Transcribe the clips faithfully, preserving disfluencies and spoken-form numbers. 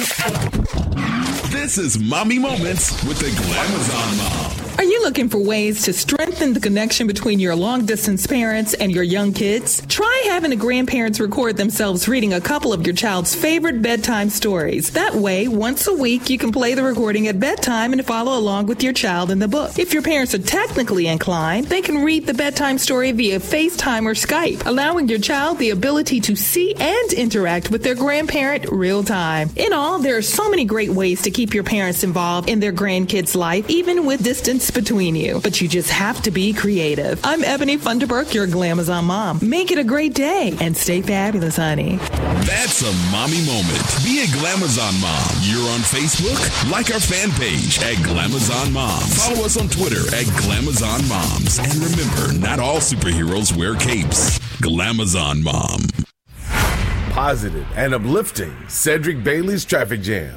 This is Mommy Moments with the Glamazon Mom. Are you looking for ways to strengthen the connection between your long-distance parents and your young kids? Try having the grandparents record themselves reading a couple of your child's favorite bedtime stories. That way, once a week, you can play the recording at bedtime and follow along with your child in the book. If your parents are technically inclined, they can read the bedtime story via FaceTime or Skype, allowing your child the ability to see and interact with their grandparent real time. In all, there are so many great ways to keep your parents involved in their grandkids' life, even with distance between you. But you just have to be creative. I'm Ebony Funderburk, your Glamazon mom. Make it a great day and stay fabulous, honey. That's a mommy moment. Be a Glamazon mom. You're on Facebook? Like our fan page at Glamazon Moms. Follow us on Twitter at Glamazon Moms. And remember, not all superheroes wear capes. Glamazon Mom. Positive and uplifting Cedric Bailey's Traffic Jam.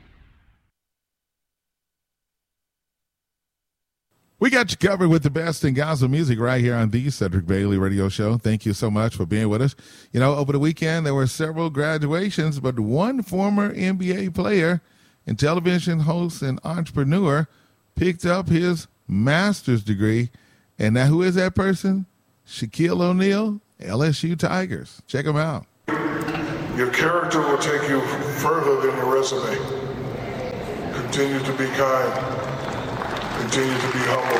We got you covered with the best in gospel music right here on the Cedric Bailey Radio Show. Thank you so much for being with us. You know, over the weekend, there were several graduations, but one former N B A player and television host and entrepreneur picked up his master's degree. And now who is that person? Shaquille O'Neal, L S U Tigers. Check him out. Your character will take you further than your resume. Continue to be kind. Continue to be humble.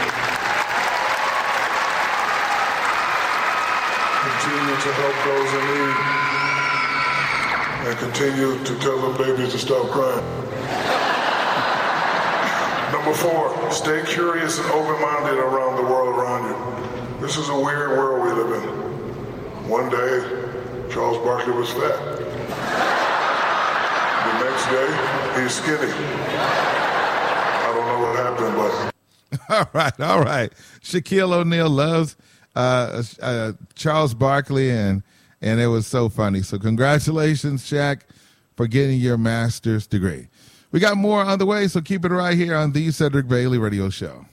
Continue to help those in need. And continue to tell the babies to stop crying. Number four, stay curious and open-minded around the world around you. This is a weird world we live in. One day, Charles Barkley was fat. The next day, he's skinny. What happened, but all right, all right. Shaquille O'Neal loves uh, uh, Charles Barkley, and and it was so funny. So congratulations, Shaq, for getting your master's degree. We got more on the way, so keep it right here on the Cedric Bailey Radio Show.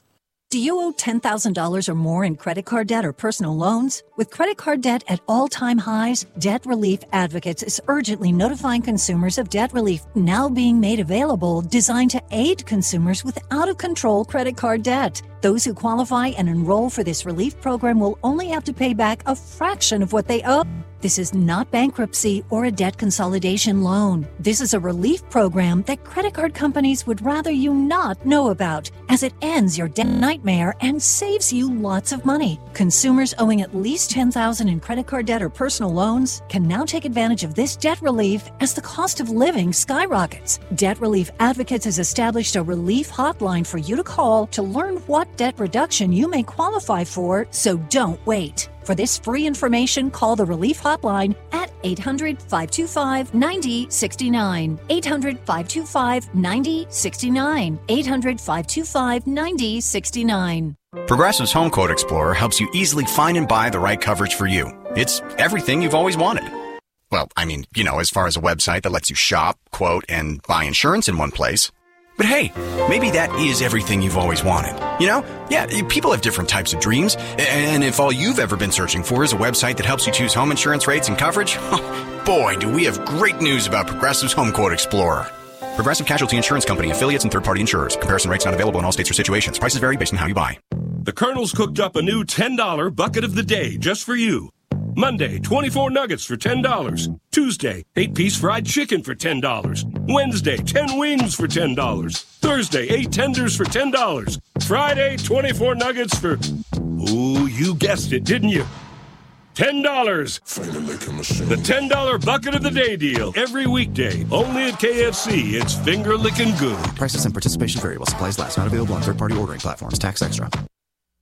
Do you owe ten thousand dollars or more in credit card debt or personal loans? With credit card debt at all-time highs, Debt Relief Advocates is urgently notifying consumers of debt relief now being made available, designed to aid consumers with out-of-control credit card debt. Those who qualify and enroll for this relief program will only have to pay back a fraction of what they owe. This is not bankruptcy or a debt consolidation loan. This is a relief program that credit card companies would rather you not know about, as it ends your debt nightmare and saves you lots of money. Consumers owing at least ten thousand dollars in credit card debt or personal loans can now take advantage of this debt relief as the cost of living skyrockets. Debt Relief Advocates has established a relief hotline for you to call to learn what debt reduction you may qualify for, so don't wait. For this free information, call the Relief Hotline at eight hundred, five two five, nine zero six nine. eight hundred, five two five, nine zero six nine. eight hundred, five two five, nine zero six nine. Progressive's Home Quote Explorer helps you easily find and buy the right coverage for you. It's everything you've always wanted. Well, I mean, you know, as far as a website that lets you shop, quote, and buy insurance in one place. But hey, maybe that is everything you've always wanted. You know? Yeah, people have different types of dreams. And if all you've ever been searching for is a website that helps you choose home insurance rates and coverage, boy, do we have great news about Progressive's Home Quote Explorer. Progressive Casualty Insurance Company, affiliates, and third-party insurers. Comparison rates not available in all states or situations. Prices vary based on how you buy. The Colonel's cooked up a new ten dollar bucket of the day just for you. Monday, twenty-four nuggets for ten dollars. Tuesday, eight-piece fried chicken for ten dollars. Wednesday, ten wings for ten dollars. Thursday, eight tenders for ten dollars. Friday, twenty-four nuggets for... Ooh, you guessed it, didn't you? ten dollars. The ten dollar bucket of the day deal. Every weekday, only at K F C. It's finger-licking good. Prices and participation variable. Supplies last. Not available on third-party ordering platforms. Tax extra.